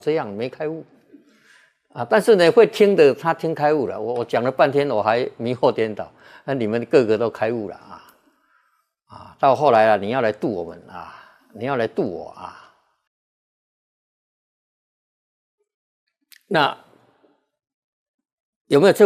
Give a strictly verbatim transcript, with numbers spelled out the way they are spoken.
这样没开悟啊。但是呢，会听的他听开悟了。我我讲了半天，我还迷惑颠倒，那你们个个都开悟了啊啊！到后来啊，你要来度我们啊，你要来度我啊。那有没有这？